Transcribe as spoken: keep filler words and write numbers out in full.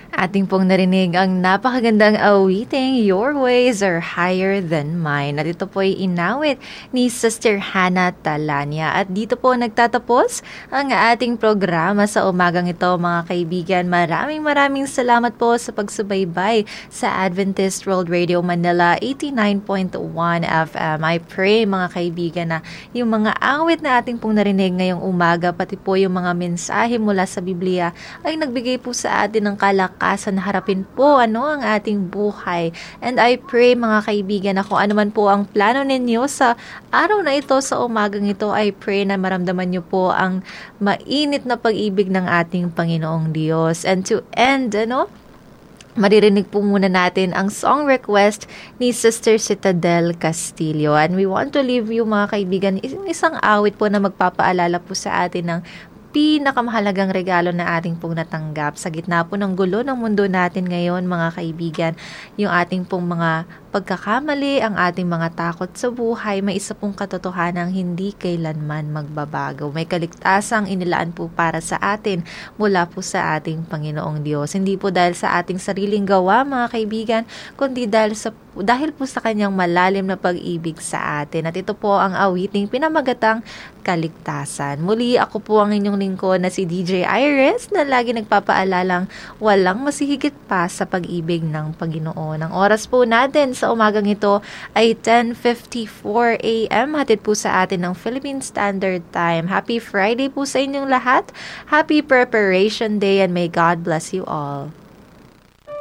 Ating pong narinig ang napakagandang awiting Your Ways Are Higher Than Mine. At ito po ay inawit ni Sister Hannah Talania. At dito po nagtatapos ang ating programa sa umagang ito, mga kaibigan. Maraming maraming salamat po sa pagsubaybay sa Adventist World Radio Manila eighty-nine point one F M. I pray, mga kaibigan, na yung mga awit na ating pong narinig ngayong umaga, pati po yung mga mensahe mula sa Biblia ay nagbigay po sa atin ng kalakasan na harapin po ano ang ating buhay. And I pray, mga kaibigan, na kung ano man po ang plano ninyo sa araw na ito, sa umagang ito, I pray na maramdaman nyo po ang mainit na pag-ibig ng ating Panginoong Diyos. And to end, ano, maririnig po muna natin ang song request ni Sister Citadel Castillo. And we want to leave you, mga kaibigan, isang awit po na magpapaalala po sa atin ng pinakamahalagang regalo na ating pong natanggap sa gitna po ng gulo ng mundo natin ngayon, mga kaibigan. Yung ating pong mga pagkakamali, ang ating mga takot sa buhay, may isa pong katotohanang hindi kailanman magbabago. May kaligtasang inilaan po para sa atin mula po sa ating Panginoong Diyos. Hindi po dahil sa ating sariling gawa, mga kaibigan, kundi dahil sa dahil po sa kanyang malalim na pag-ibig sa atin. At ito po ang awiting pinamagatang kaligtasan. Muli, ako po ang inyong lingkod na si D J Iris, na lagi nagpapaalalang walang masihigit pa sa pag-ibig ng Panginoon. Ang oras po natin sa umagang ito ay ten fifty-four A M Hatid po sa atin ng Philippine Standard Time. Happy Friday po sa inyong lahat. Happy Preparation Day, and may God bless you all.